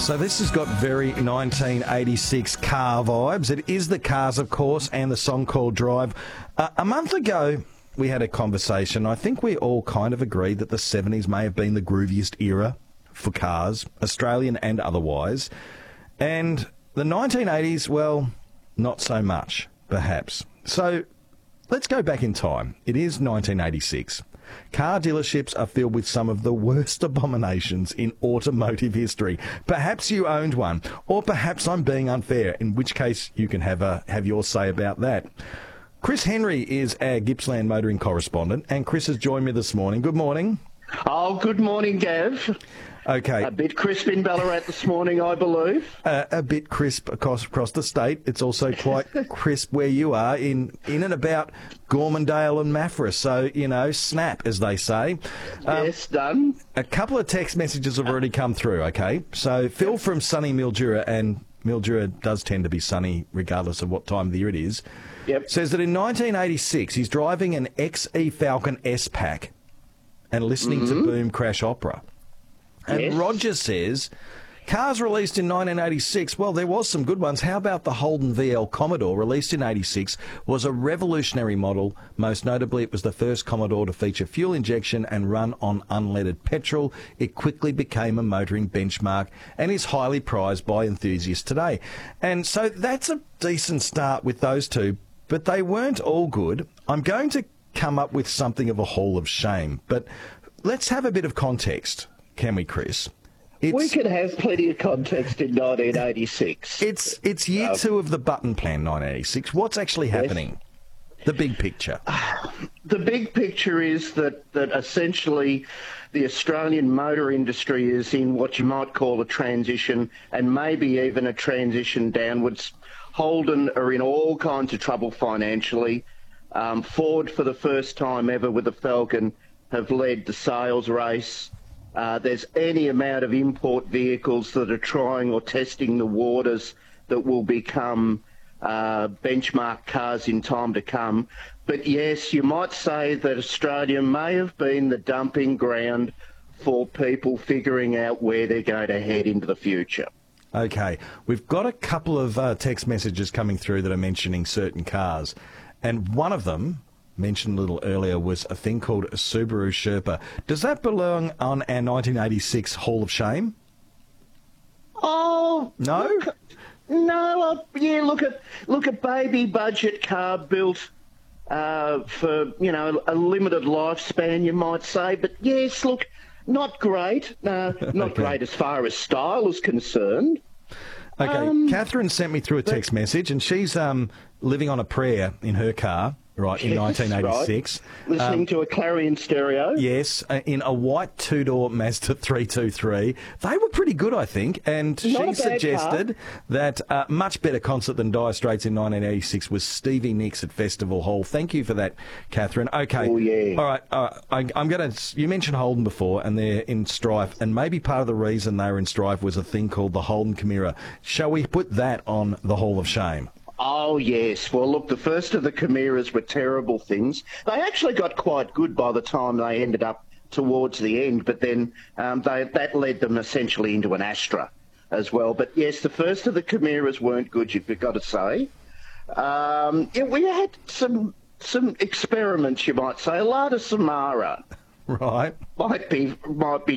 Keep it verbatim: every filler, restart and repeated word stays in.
So this has got very nineteen eighty-six car vibes. It is the cars, of course, and the song called Drive. Uh, a month ago, we had a conversation. I think we all kind of agreed that the seventies may have been the grooviest era for cars, Australian and otherwise. And the nineteen eighties, well, not so much, perhaps. So let's go back in time. It is nineteen eighty-six. Car dealerships are filled with some of the worst abominations in automotive history. Perhaps you owned one, or perhaps I'm being unfair, in which case you can have a have your say about that. Chris Henry is our Gippsland motoring correspondent, and Chris has joined me this morning. Good morning. Oh, good morning, Gav. Okay. A bit crisp in Ballarat this morning, I believe. Uh, a bit crisp across, across the state. It's also quite crisp where you are in, in and about Gormandale and Maffra. So, you know, snap, as they say. Um, yes, done. A couple of text messages have already come through, okay? So, Phil from sunny Mildura, and Mildura does tend to be sunny regardless of what time of the year it is, yep. says that in nineteen eighty-six he's driving an X E Falcon S-Pack and listening mm-hmm. to Boom Crash Opera. And yes. Roger says, cars released in nineteen eighty-six, well, there was some good ones. How about the Holden V L Commodore, released in eighty-six, was a revolutionary model. Most notably, it was the first Commodore to feature fuel injection and run on unleaded petrol. It quickly became a motoring benchmark and is highly prized by enthusiasts today. And so that's a decent start with those two, but they weren't all good. I'm going to come up with something of a hall of shame, but let's have a bit of context. Can we, Chris? It's, we can have plenty of context in nineteen eighty-six. It's it's year um, two of the Button Plan, nineteen eighty-six. What's actually happening? Yes. The big picture. Uh, the big picture is that, that essentially the Australian motor industry is in what you might call a transition, and maybe even a transition downwards. Holden are in all kinds of trouble financially. Um, Ford, for the first time ever with the Falcon, have led the sales race. Uh, there's any amount of import vehicles that are trying or testing the waters that will become uh, benchmark cars in time to come. But yes, you might say that Australia may have been the dumping ground for people figuring out where they're going to head into the future. Okay, we've got a couple of uh, text messages coming through that are mentioning certain cars, and one of them, mentioned a little earlier, was a thing called a Subaru Sherpa. Does that belong on our nineteen eighty-six Hall of Shame? Oh no, look, no. Uh, yeah, look at look at baby budget car built uh, for you know a limited lifespan, you might say. But yes, look, not great. Uh, not okay. great as far as style is concerned. Okay, um, Catherine sent me through a text message, and she's um, living on a prayer in her car. Right, in yes, nineteen eighty-six. Right. Listening um, to a Clarion stereo. Yes, uh, in a white two-door Mazda three twenty-three. They were pretty good, I think, and Not she suggested car. that a uh, much better concert than Dire Straits in nineteen eighty-six was Stevie Nicks at Festival Hall. Thank you for that, Catherine. Okay. Oh, yeah. All right, uh, I, I'm going to... You mentioned Holden before, and they're in strife, and maybe part of the reason they were in strife was a thing called the Holden Chimera. Shall we put that on the Hall of Shame? Oh, yes. Well, look, the first of the Chimeras were terrible things. They actually got quite good by the time they ended up towards the end, but then um, they, that led them essentially into an Astra as well. But, yes, the first of the Chimeras weren't good, you've got to say. Um, yeah, we had some some experiments, you might say. A Lada Samara. Right. Might be, might be